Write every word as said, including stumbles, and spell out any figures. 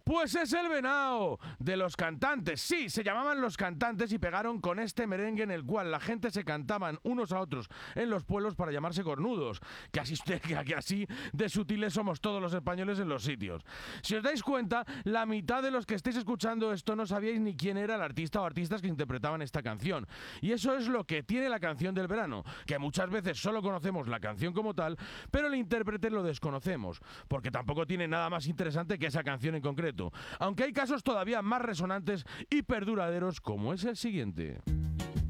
Pues es el venao de Los Cantantes. Sí, se llamaban Los Cantantes y pegaron con este merengue en el cual la gente se cantaban unos a otros en los pueblos para llamarse cornudos. Que así, que así de sutiles somos todos los españoles en los sitios. Si os dais cuenta, la mitad de los que estáis escuchando esto no sabíais ni quién era el artista o artistas que interpretaban esta canción. Y eso es lo que tiene la canción del verano, que muchas veces solo conocemos la canción como tal, pero el intérprete lo desconocemos, porque tampoco tiene nada más interesante que esa canción en concreto. Aunque hay casos todavía más resonantes y perduraderos como es el siguiente.